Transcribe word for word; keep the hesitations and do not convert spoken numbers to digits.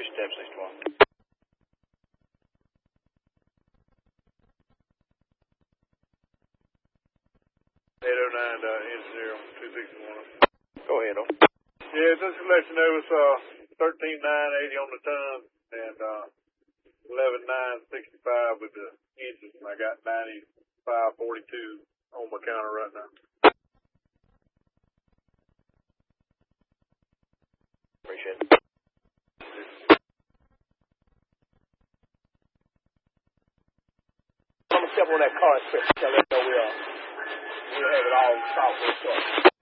Push tab sixty-one. eight oh nine to engineer on two sixty-one. Go ahead, oh. Yeah, just to let you know, it's uh, thirteen nine eighty on the ton and uh, eleven nine sixty-five with the engine. I got ninety-five forty-two on my counter right now. Appreciate it. I'm gonna step on that car and so let them know we uh we have it all solved.